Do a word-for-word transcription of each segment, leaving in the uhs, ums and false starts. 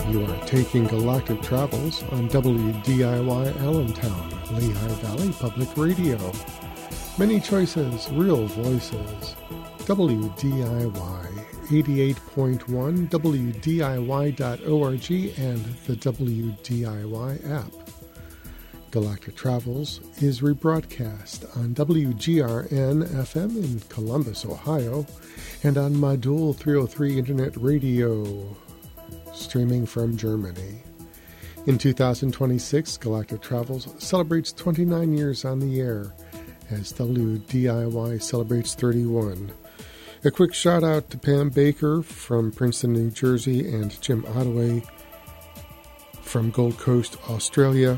You are taking Galactic Travels on W D I Y Allentown, Lehigh Valley Public Radio. Many choices, real voices. W D I Y eighty-eight point one, W D I Y dot org, and the W D I Y app. Galactic Travels is rebroadcast on W G R N F M in Columbus, Ohio, and on Modul three oh three Internet Radio, streaming from Germany. In two thousand twenty-six, Galactic Travels celebrates twenty-nine years on the air, as W D I Y celebrates thirty-one. A quick shout out to Pam Baker from Princeton, New Jersey, and Jim Ottaway from Gold Coast, Australia,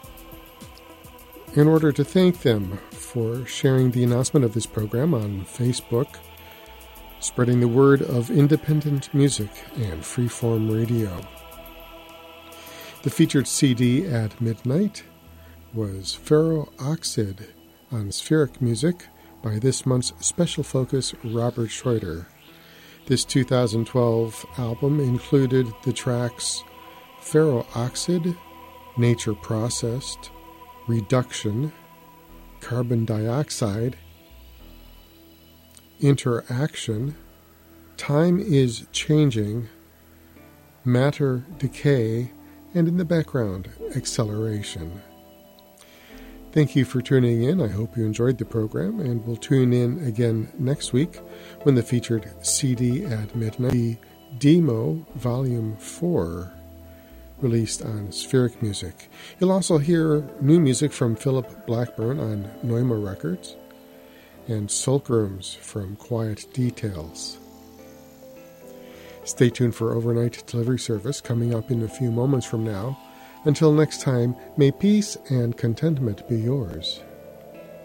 in order to thank them for sharing the announcement of this program on Facebook, spreading the word of independent music and freeform radio. The featured C D at midnight was Ferro Oxide on Spheric Music by this month's special focus, Robert Schroeder. This two thousand twelve album included the tracks Ferro Oxide, Nature Processed, Reduction, Carbon Dioxide, Interaction, Time is Changing, Matter Decay, and in the background, Acceleration. Thank you for tuning in. I hope you enjoyed the program, and we'll tune in again next week when the featured C D at midnight, the Demo Volume four, released on Spheric Music. You'll also hear new music from Philip Blackburn on Neuma Records and Sulkrooms from Quiet Details. Stay tuned for overnight delivery service coming up in a few moments from now. Until next time, may peace and contentment be yours.